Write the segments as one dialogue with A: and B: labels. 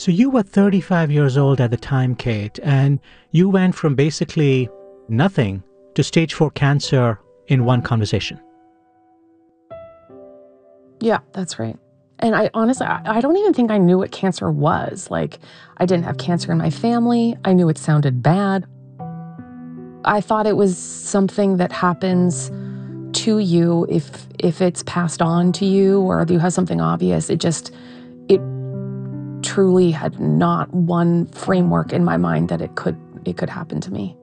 A: So you were 35 years old at the time, Kate, and you went from basically nothing to stage 4 cancer in one conversation.
B: Yeah, that's right. And I honestly, I don't even think I knew what cancer was. Like, I didn't have cancer in my family. I knew it sounded bad. I thought it was something that happens to you if it's passed on to you or you have something obvious. It truly had not one framework in my mind that it could happen to me.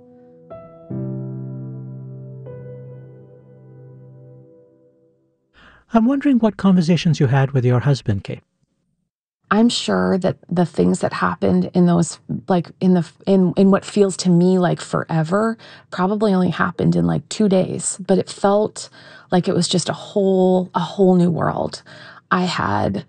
A: I'm wondering what conversations you had with your husband, Kate.
B: I'm sure that the things that happened in those, like in what feels to me like forever, probably only happened in like 2 days, but it felt like it was just a whole new world. I had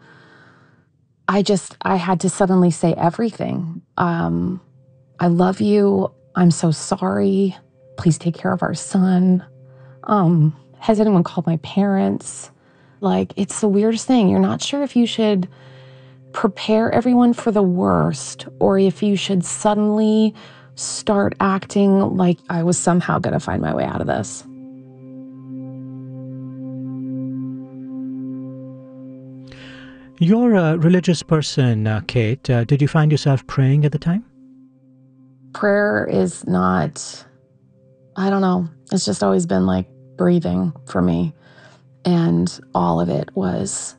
B: to suddenly say everything. I love you. I'm so sorry. Please take care of our son. Has anyone called my parents? Like, it's the weirdest thing. You're not sure if you should prepare everyone for the worst or if you should suddenly start acting like I was somehow going to find my way out of this.
A: You're a religious person, Kate. Did you find yourself praying at the time?
B: Prayer is not, I don't know, it's just always been like breathing for me. And all of it was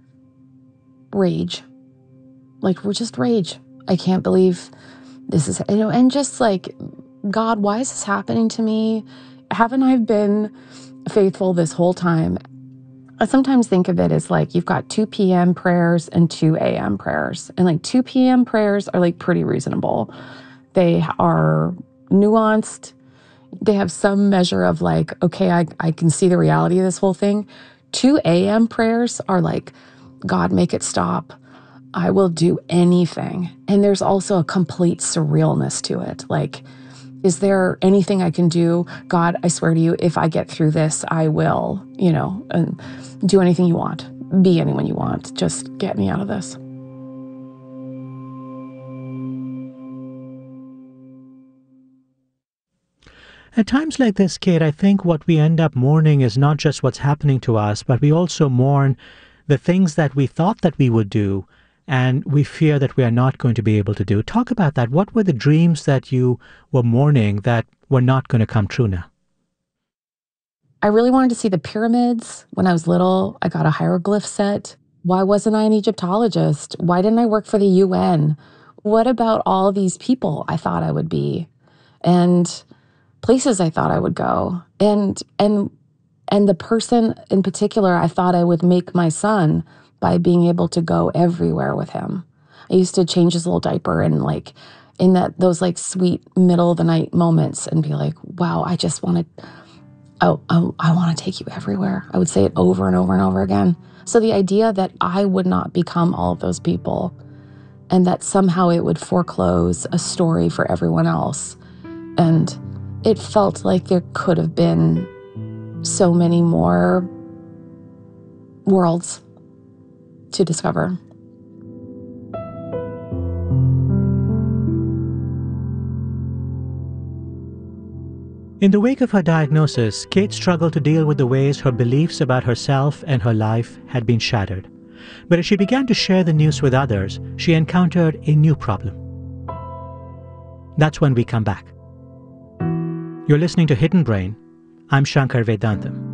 B: rage. Like, we're just rage. I can't believe this is, and just like, God, why is this happening to me? Haven't I been faithful this whole time? I sometimes think of it as like you've got 2 p.m. prayers and 2 a.m. prayers. And like 2 p.m. prayers are like pretty reasonable. They are nuanced. They have some measure of like, okay, I can see the reality of this whole thing. 2 a.m. prayers are like, God, make it stop. I will do anything. And there's also a complete surrealness to it. Like, is there anything I can do? God, I swear to you, if I get through this, I will, and do anything you want. Be anyone you want. Just get me out of this.
A: At times like this, Kate, I think what we end up mourning is not just what's happening to us, but we also mourn the things that we thought that we would do, and we fear that we are not going to be able to do. Talk about that. What were the dreams that you were mourning that were not going to come true now?
B: I really wanted to see the pyramids. When I was little, I got a hieroglyph set. Why wasn't I an Egyptologist? Why didn't I work for the UN? What about all these people I thought I would be? And places I thought I would go. And the person in particular I thought I would make my son by being able to go everywhere with him. I used to change his little diaper and like in those like sweet middle of the night moments and be like, wow, I just want to, I want to take you everywhere. I would say it over and over and over again. So the idea that I would not become all of those people and that somehow it would foreclose a story for everyone else. And it felt like there could have been so many more worlds to discover.
A: In the wake of her diagnosis, Kate struggled to deal with the ways her beliefs about herself and her life had been shattered. But as she began to share the news with others, she encountered a new problem. That's when we come back. You're listening to Hidden Brain. I'm Shankar Vedantam.